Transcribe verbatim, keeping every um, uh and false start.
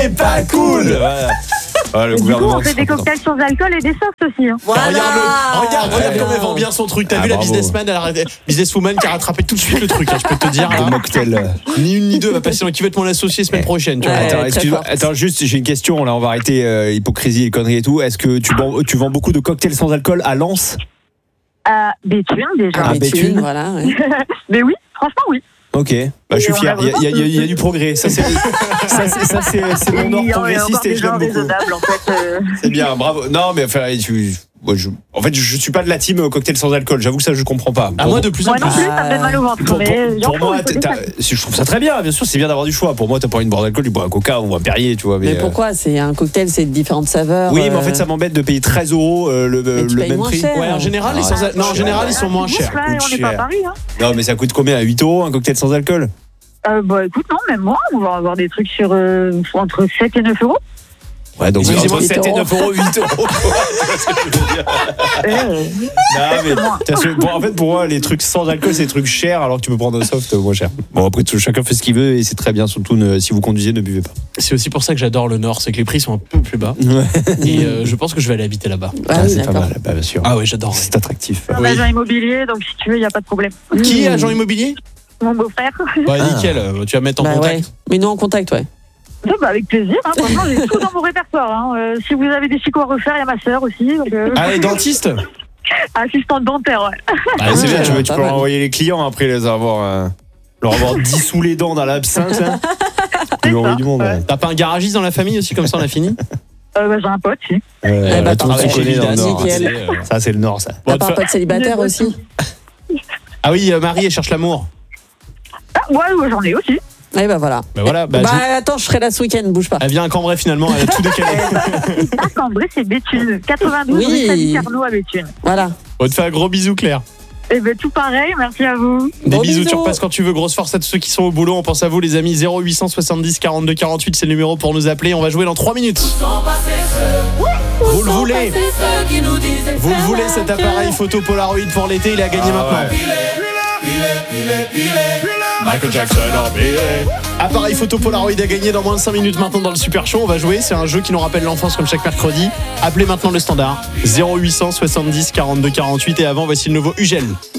c'est pas cool. Voilà. Ah, le Et du coup, gouvernement. on fait des cocktails sans alcool et des softs aussi. Hein. Voilà. Regarde, regarde, regarde Ouais. comme elle vend bien son truc. T'as Ah, vu la bravo. businessman, elle a arrêté- businesswoman qui a rattrapé tout de suite le truc. Hein, je peux te dire. Des Là. mocktails. Ni une ni deux va passer dans qui va être mon associé semaine prochaine. Tu vois. Ouais. Attends, très excuse-moi. forte. Attends, juste, j'ai une question. Là, on va arrêter euh, l'hypocrisie, les conneries et tout. Est-ce que tu vends, tu vends beaucoup de cocktails sans alcool à Lens? Euh, Béthune déjà. Ah, Béthune, Béthune. voilà. Ouais. Mais oui, franchement oui. Ok, bah, je suis Et on fier. a Il y, a- il y a- il y a- il y a vraiment- du progrès. Ça, c'est, ça, c'est, ça, c'est, c'est mon Et ordre il y a progressiste encore et des je gens l'aime beaucoup. raisonnables en fait. euh. C'est bien, bravo. Non, mais enfin, tu, moi, je, en fait, je suis pas de la team cocktail sans alcool. J'avoue que ça, je comprends pas. À Pour- moi de plus en Moi non plus. plus, ça me donne mal au ventre. Pour, mais pour- j'en pour prends, moi, il faut t'as- des t'as- je trouve ça très bien. Bien sûr, c'est bien d'avoir du choix. Pour moi, t'as pas envie de boire d'alcool, tu bois un Coca ou un Perrier, tu vois. Mais, Mais euh, pourquoi? C'est un cocktail, c'est différentes saveurs. Oui, mais en euh, fait, ça m'embête de payer treize euros euh, le, Mais tu le payes même moins prix. cher. Ouais, en général, les Ah, sans c'est non, en cher. général, ils sont moins Ah, chers. là, coûte on n'est pas à cher. Paris. Hein. Non, mais ça coûte combien? À huit euros un cocktail sans alcool? Euh, bah écoute, non, même moi, on va avoir des trucs sur euh, entre sept et neuf euros. Ouais, donc Excusez-moi, entre sept et huit neuf euros, huit euros. Tu vois ce que je veux dire? Euh, Non, mais t'as ce- bon, en fait, pour moi, les trucs sans alcool, c'est des trucs chers, alors que tu peux prendre un soft moins cher. Bon, après, tout- chacun fait ce qu'il veut et c'est très bien. Surtout, ne- si vous conduisez, ne buvez pas. C'est aussi pour ça que j'adore le Nord, c'est que les prix sont un peu plus bas. Et euh, je pense que je vais aller habiter là-bas. Ah oui, c'est pas d'accord. mal, bah, bien sûr. Ah ouais, j'adore. C'est attractif. mon Oui. agent immobilier, donc si tu veux, il n'y a pas de problème. Qui est Mmh. agent immobilier? Mon beau-frère. Bah Ah. nickel, euh, tu vas mettre en Bah contact. ouais. Mais non, en contact, ouais. Ah, bah, avec plaisir, hein. Franchement, j'ai tout dans mon répertoire. Hein. Euh, si vous avez des chicots à refaire, il y a ma sœur aussi. Donc, euh, Ah, les dentistes? assistante dentaire, ouais. Ah, c'est bien, tu, Ah, veux- tu pas peux mal. envoyer les clients après les avoir, euh, leur avoir dissous les dents dans l'absinthe. Là. Tu peux envoyer du monde. Ouais. T'as pas un garagiste dans la famille aussi, comme ça on a fini? Euh, bah, j'ai un pote, si. Ouais, Eh bah, tout le monde se parfait. connaît dans le Vidas, Nord. nickel. c'est, euh, Ça, c'est le Nord, ça. bon, T'as pas un de fa- pote célibataire aussi? Ah oui, euh, Marie, elle cherche l'amour. Ah, ouais, ouais, j'en ai aussi. Eh bah voilà. Bah voilà, bah, Bah je- attends, je serai là ce week-end, bouge pas. elle vient à Cambrai finalement, elle a tout décalé. Ah, Cambrai, c'est Béthune. quatre-vingt-douze Oui. rue Sally Carnot à Béthune. Voilà. On te fait un gros bisou, Claire. Et ben tout pareil, merci à vous. Des Gros bisous, tu bisous. repasses quand tu veux. Grosse force à tous ceux qui sont au boulot. On pense à vous, les amis. zéro huit cent soixante-dix quarante-deux quarante-huit, c'est le numéro pour nous appeler. On va jouer dans trois minutes. Vous le voulez? Vous le voulez, cet appareil photo Polaroid pour l'été? Il est à gagner maintenant. Michael Jackson, appareil photo Polaroid à gagner dans moins de cinq minutes maintenant dans le Super Show. On va jouer, c'est un jeu qui nous rappelle l'enfance comme chaque mercredi. Appelez maintenant le standard zéro huit cent soixante-dix quarante-deux quarante-huit et avant voici le nouveau Ugel.